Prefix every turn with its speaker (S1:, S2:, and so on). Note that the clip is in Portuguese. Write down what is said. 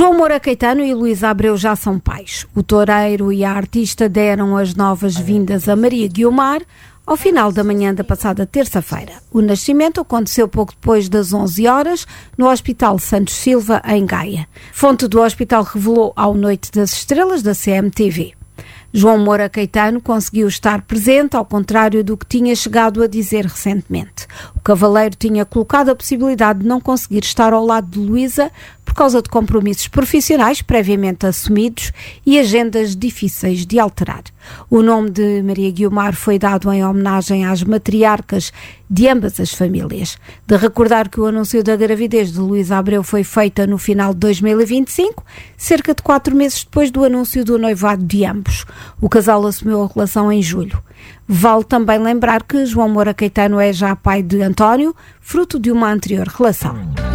S1: João Moura Caetano e Luísa Abreu já são pais. O toureiro e a artista deram as novas-vindas a Maria Guiomar ao final da manhã da passada terça-feira. O nascimento aconteceu pouco depois das 11 horas no Hospital Santos Silva, em Gaia. Fonte do hospital revelou ao Noite das Estrelas da CMTV. João Moura Caetano conseguiu estar presente, ao contrário do que tinha chegado a dizer recentemente. O cavaleiro tinha colocado a possibilidade de não conseguir estar ao lado de Luísa por causa de compromissos profissionais previamente assumidos e agendas difíceis de alterar. O nome de Maria Guiomar foi dado em homenagem às matriarcas de ambas as famílias. De recordar que o anúncio da gravidez de Luísa Abreu foi feita no final de 2025, cerca de 4 meses depois do anúncio do noivado de ambos. O casal assumiu a relação em julho. Vale também lembrar que João Moura Caetano é já pai de António, fruto de uma anterior relação.